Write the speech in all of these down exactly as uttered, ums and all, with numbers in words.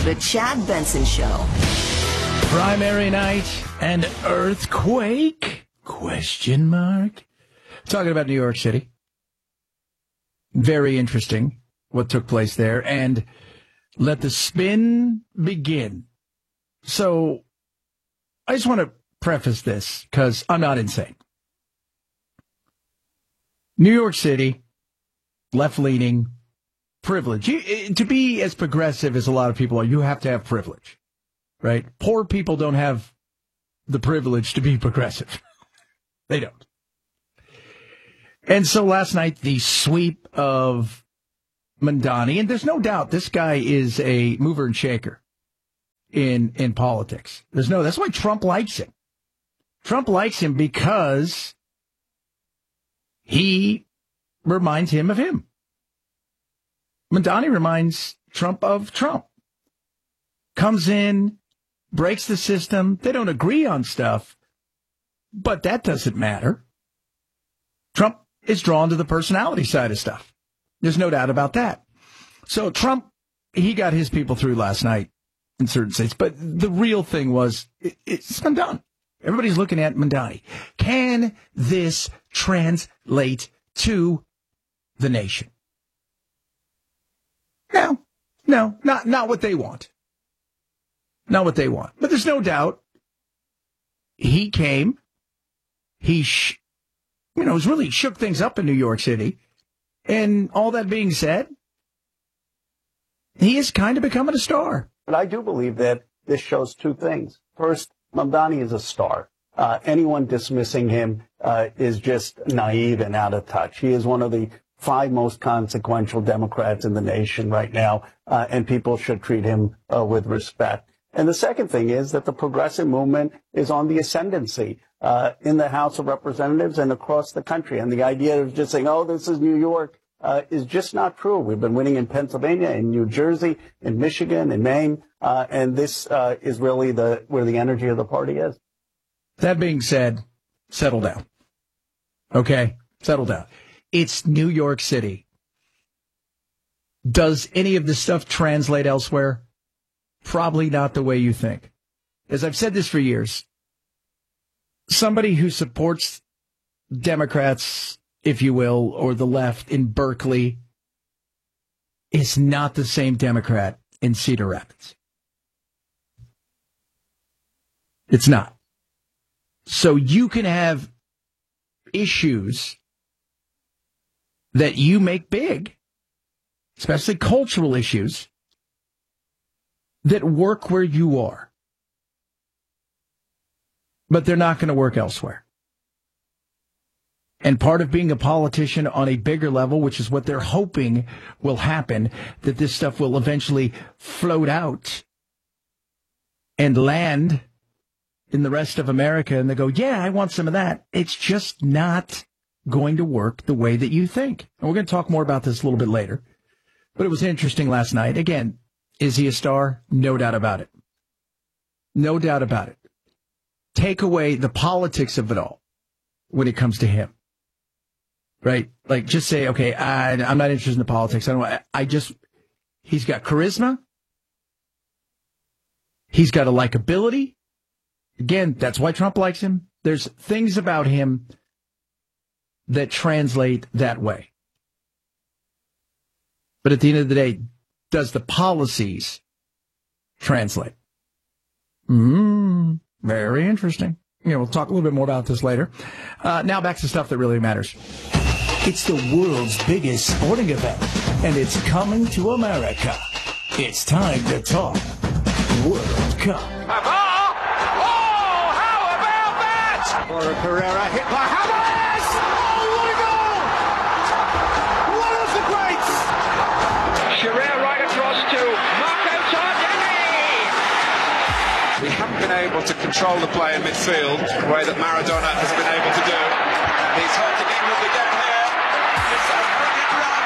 The Chad Benson Show. Primary night and earthquake? Question mark. Talking about New York City. Very interesting what took place there. And let the spin begin. So I just want to preface this because I'm not insane. New York City, left-leaning, privilege. You, to be as progressive as a lot of people are, you have to have privilege, right? Poor people don't have the privilege to be progressive. They don't. And so last night, the sweep of Mamdani, and there's no doubt this guy is a mover and shaker in in politics. There's no, that's why Trump likes him. Trump likes him because he reminds him of him. Mamdani reminds Trump of Trump. Comes in, breaks the system. They don't agree on stuff, but that doesn't matter. Trump is drawn to the personality side of stuff. There's no doubt about that. So Trump, he got his people through last night in certain states, but the real thing was it, it's been done. Everybody's looking at Mamdani. Can this translate to the nation? No, no, not not what they want. Not what they want. But there's no doubt he came, he, sh- you know, was really shook things up in New York City. And all that being said, he is kind of becoming a star. But I do believe that this shows two things. First, Mamdani is a star. Uh, anyone dismissing him uh, is just naive and out of touch. He is one of the five most consequential Democrats in the nation right now, uh, and people should treat him uh, with respect. And the second thing is that the progressive movement is on the ascendancy uh, in the House of Representatives and across the country. And the idea of just saying, oh, this is New York, uh, is just not true. We've been winning in Pennsylvania, in New Jersey, in Michigan, in Maine, uh, and this uh, is really the where the energy of the party is. That being said, settle down. Okay? Settle down. It's New York City. Does any of this stuff translate elsewhere? Probably not the way you think. As I've said this for years, somebody who supports Democrats, if you will, or the left in Berkeley is not the same Democrat in Cedar Rapids. It's not. So you can have issues that you make big, especially cultural issues, that work where you are. But they're not going to work elsewhere. And part of being a politician on a bigger level, which is what they're hoping will happen, that this stuff will eventually float out and land in the rest of America, and they go, yeah, I want some of that. It's just not going to work the way that you think. And we're going to talk more about this a little bit later. But it was interesting last night. Again, is he a star? No doubt about it. No doubt about it. Take away the politics of it all when it comes to him. Right? Like, just say, okay, I, I'm not interested in the politics. I don't I, I just, he's got charisma. He's got a likability. Again, that's why Trump likes him. There's things about him that translate that way. But at the end of the day, does the policies translate? Mm, very interesting. You know, we'll talk a little bit more about this later. Uh, now back to stuff that really matters. It's the world's biggest sporting event, and it's coming to America. It's time to talk World Cup. Laura Pereira hit by Havertz! Oh, what a goal! One of the greats! Shearer right across to Marco Tardelli! We haven't been able to control the play in midfield the way that Maradona has been able to do. He's hurting England again here. It's a brilliant run.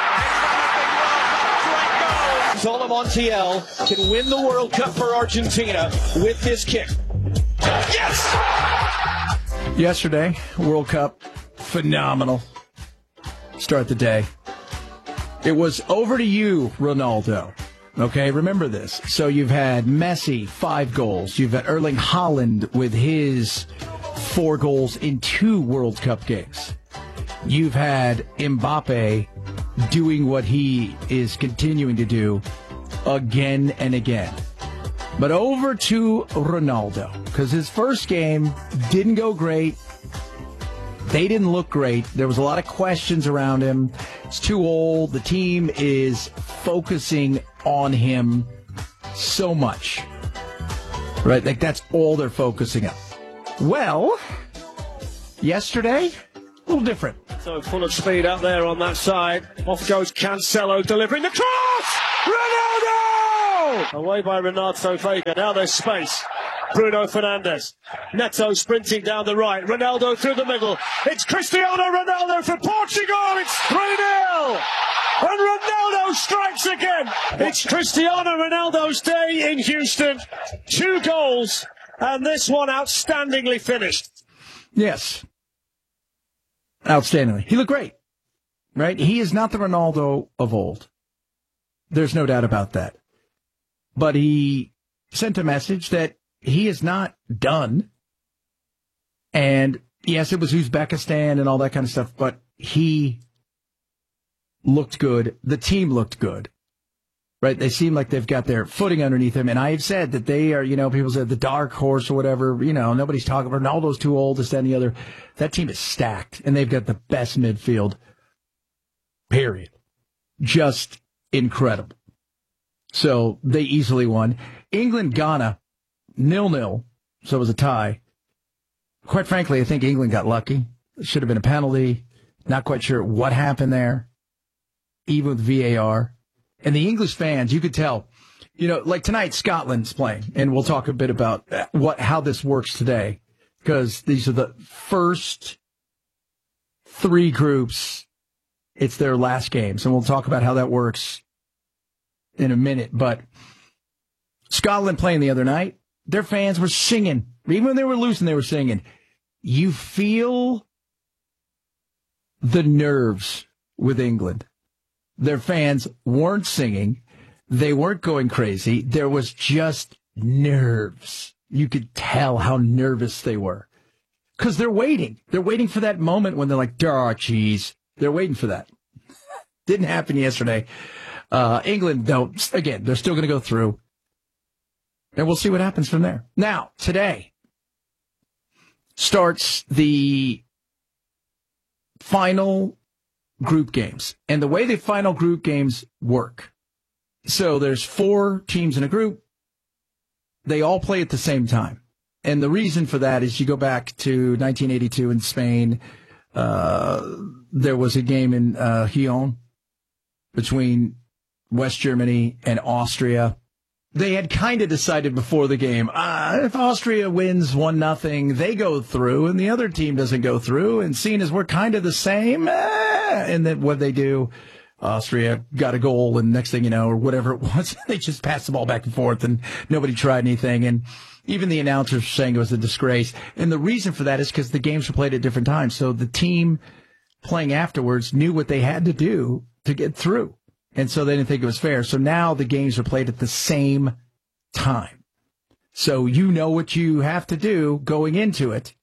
It's one of the World Cup great goals. Solo Montiel can win the World Cup for Argentina with this kick. Yes! Yesterday, World Cup, phenomenal. Start the day. It was over to you, Ronaldo. Okay, remember this. So you've had Messi, five goals. You've had Erling Haaland with his four goals in two World Cup games. You've had Mbappe doing what he is continuing to do again and again. But over to Ronaldo, because his first game didn't go great. They didn't look great. There was a lot of questions around him. He's too old. The team is focusing on him so much. Right? Like, that's all they're focusing on. Well, yesterday, a little different. So full of speed up there on that side. Off goes Cancelo delivering the cross! Ronaldo! Away by Renato Vega. Now there's space. Bruno Fernandes. Neto sprinting down the right. Ronaldo through the middle. It's Cristiano Ronaldo for Portugal. It's three nil. And Ronaldo strikes again. It's Cristiano Ronaldo's day in Houston. Two goals. And this one outstandingly finished. Yes. Outstandingly. He looked great. Right? He is not the Ronaldo of old. There's no doubt about that. But he sent a message that he is not done. And yes, it was Uzbekistan and all that kind of stuff, but he looked good. The team looked good. Right? They seem like they've got their footing underneath them. And I have said that they are, you know, people said the dark horse or whatever. You know, nobody's talking. Ronaldo's too old, this, that, and the other. That team is stacked, and they've got the best midfield, period. Just incredible. So they easily won. England, Ghana, nil-nil. So it was a tie. Quite frankly, I think England got lucky. It should have been a penalty. Not quite sure what happened there, even with V A R. And the English fans, you could tell, you know, like tonight, Scotland's playing, and we'll talk a bit about what how this works today, because these are the first three groups. It's their last games, and we'll talk about how that works in a minute. But Scotland playing the other night, their fans were singing. Even when they were losing, they were singing. You feel the nerves with England. Their fans weren't singing. They weren't going crazy. There was just nerves. You could tell how nervous they were. Because they're waiting. They're waiting for that moment when they're like, oh, geez. They're waiting for that. Didn't happen yesterday. Uh, England, though, again, they're still going to go through. And we'll see what happens from there. Now, today starts the final group games. And the way the final group games work. So there's four teams in a group. They all play at the same time. And the reason for that is you go back to nineteen eighty-two in Spain. Uh, there was a game in uh, Lyon between West Germany and Austria. They had kind of decided before the game, uh, if Austria wins one nothing, they go through, and the other team doesn't go through. And seeing as we're kind of the same, eh, and then what they do, Austria got a goal, and next thing you know, or whatever it was, they just passed the ball back and forth, and nobody tried anything. And even the announcers were saying it was a disgrace. And the reason for that is because the games were played at different times. So the team playing afterwards knew what they had to do to get through. And so they didn't think it was fair. So now the games are played at the same time. So you know what you have to do going into it.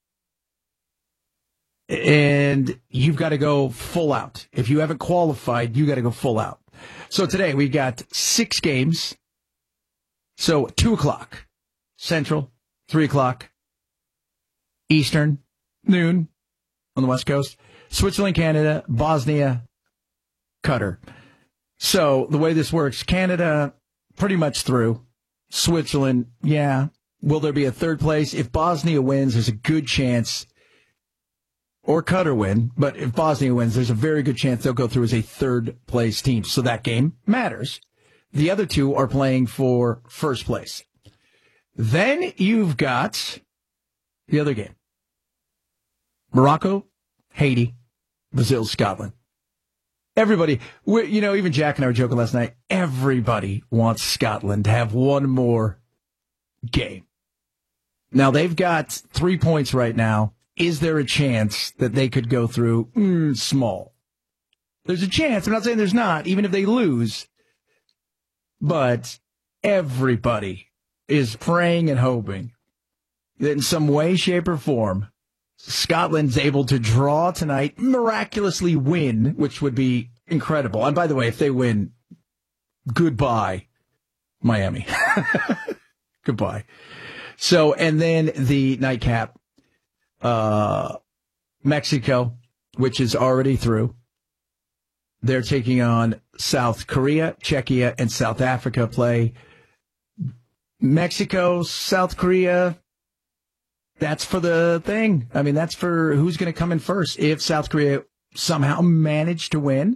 And you've got to go full out. If you haven't qualified, you got to go full out. So today we got six games. So two o'clock Central, three o'clock Eastern, noon on the West Coast. Switzerland, Canada, Bosnia, Qatar. So the way this works, Canada pretty much through. Switzerland, yeah. Will there be a third place? If Bosnia wins, there's a good chance, or Qatar win, but if Bosnia wins, there's a very good chance they'll go through as a third place team. So that game matters. The other two are playing for first place. Then you've got the other game. Morocco, Haiti, Brazil, Scotland. Everybody, you know, even Jack and I were joking last night, everybody wants Scotland to have one more game. Now, they've got three points right now. Is there a chance that they could go through? Mm, small. There's a chance. I'm not saying there's not. Even if they lose, But everybody is praying and hoping that in some way, shape, or form, Scotland's able to draw tonight, miraculously win, which would be incredible. And by the way, if they win, goodbye, Miami. Goodbye. So, and then the nightcap, uh, Mexico, which is already through. They're taking on South Korea, Czechia, and South Africa play. Mexico, South Korea, that's for the thing. I mean, that's for who's going to come in first. If South Korea somehow managed to win,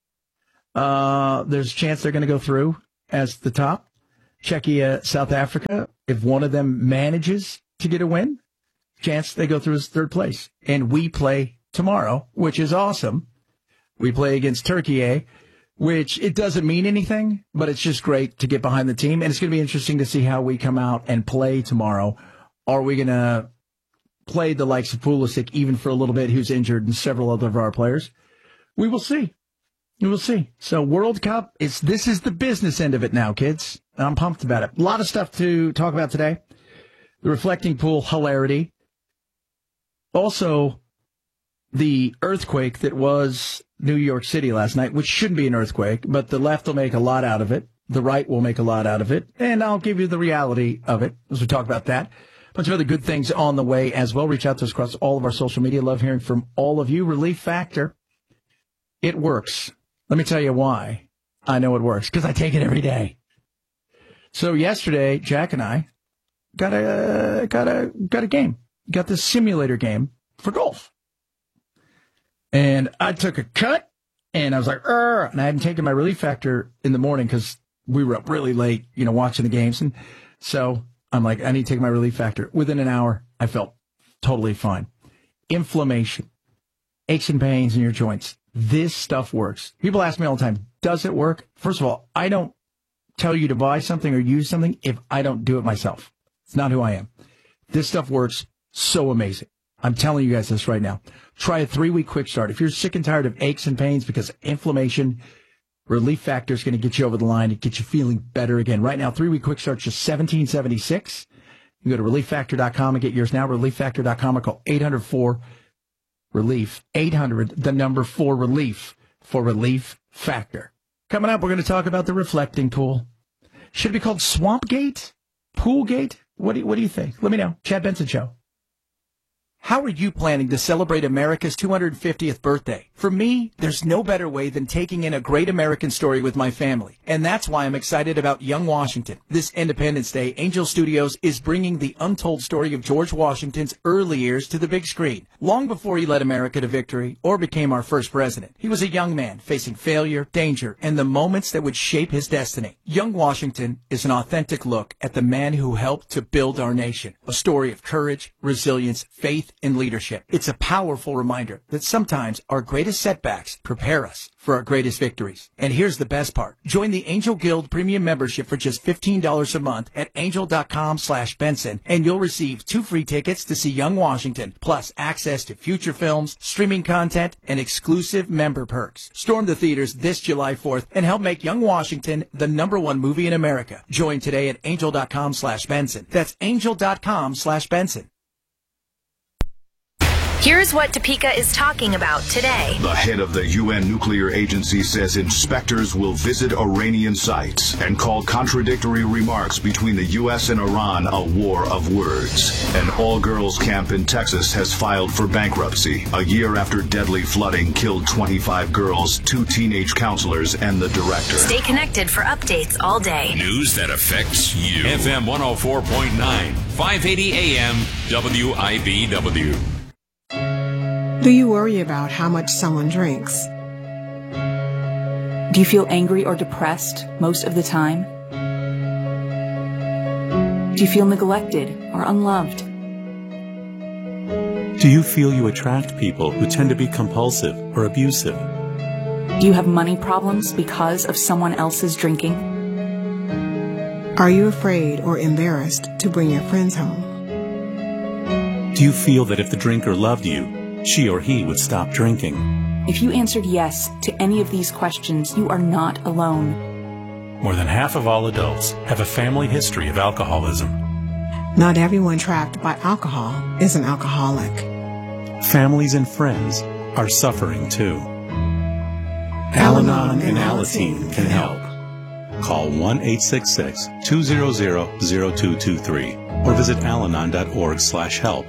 uh, there's a chance they're going to go through as the top. Czechia, South Africa, if one of them manages to get a win, chance they go through as third place. And we play tomorrow, which is awesome. We play against Turkey, which it doesn't mean anything, but it's just great to get behind the team. And it's going to be interesting to see how we come out and play tomorrow. Are we going to play the likes of Pulisic even for a little bit, who's injured, and several other of our players? We will see. We will see. So World Cup, it's this is the business end of it now, kids. I'm pumped about it. A lot of stuff to talk about today. The reflecting pool hilarity. Also, the earthquake that was New York City last night, which shouldn't be an earthquake, but the left will make a lot out of it. The right will make a lot out of it. And I'll give you the reality of it as we talk about that. A bunch of other good things on the way as well. Reach out to us across all of our social media. Love hearing from all of you. Relief Factor. It works. Let me tell you why I know it works. Because I take it every day. So yesterday, Jack and I got a got a got a game. Got this simulator game for golf. And I took a cut, and I was like, Arr! And I hadn't taken my Relief Factor in the morning because we were up really late, you know, watching the games. And so I'm like, I need to take my Relief Factor. Within an hour, I felt totally fine. Inflammation, aches and pains in your joints. This stuff works. People ask me all the time, does it work? First of all, I don't tell you to buy something or use something if I don't do it myself. It's not who I am. This stuff works so amazing. I'm telling you guys this right now. Try a three-week quick start. If you're sick and tired of aches and pains because of inflammation, Relief Factor is going to get you over the line and get you feeling better again. Right now, three-week quick start just seventeen seventy-six. You can go to relief factor dot com and get yours now. relief factor dot com or call eight hundred four relief. eight hundred, the number four relief for Relief Factor. Coming up, we're going to talk about the reflecting pool. Should it be called Swampgate? Poolgate? What do you, what do you think? Let me know. Chad Benson Show. How are you planning to celebrate America's two hundred fiftieth birthday? For me, there's no better way than taking in a great American story with my family. And that's why I'm excited about Young Washington. This Independence Day, Angel Studios is bringing the untold story of George Washington's early years to the big screen. Long before he led America to victory or became our first president, he was a young man facing failure, danger, and the moments that would shape his destiny. Young Washington is an authentic look at the man who helped to build our nation. A story of courage, resilience, faith, and leadership. It's a powerful reminder that sometimes our greatest setbacks prepare us for our greatest victories. And here's the best part. Join the Angel Guild Premium membership for just fifteen dollars a month at angel dot com slash Benson, and you'll receive two free tickets to see Young Washington, plus access to future films, streaming content, and exclusive member perks. Storm the theaters this July fourth and help make Young Washington the number one movie in America. Join today at angel dot com slash Benson. That's angel dot com slash Benson. Here's what Topeka is talking about today. The head of the U N nuclear agency says inspectors will visit Iranian sites and called contradictory remarks between the U S and Iran a war of words. An all-girls camp in Texas has filed for bankruptcy a year after deadly flooding killed twenty-five girls, two teenage counselors, and the director. Stay connected for updates all day. News that affects you. F M one oh four point nine, five eighty A M, W I B W. Do you worry about how much someone drinks? Do you feel angry or depressed most of the time? Do you feel neglected or unloved? Do you feel you attract people who tend to be compulsive or abusive? Do you have money problems because of someone else's drinking? Are you afraid or embarrassed to bring your friends home? Do you feel that if the drinker loved you, she or he would stop drinking? If you answered yes to any of these questions, you are not alone. More than half of all adults have a family history of alcoholism. Not everyone trapped by alcohol is an alcoholic. Families and friends are suffering too. Al-Anon and Alateen can help. Call one eight six six, two zero zero, zero two two three or visit alanon dot org slash help.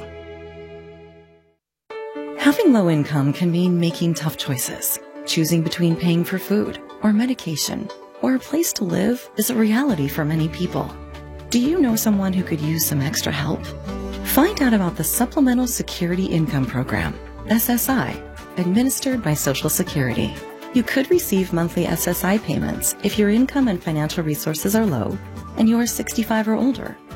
Having low income can mean making tough choices. Choosing between paying for food or medication or a place to live is a reality for many people. Do you know someone who could use some extra help? Find out about the Supplemental Security Income Program, S S I, administered by Social Security. You could receive monthly S S I payments if your income and financial resources are low and you are sixty-five or older.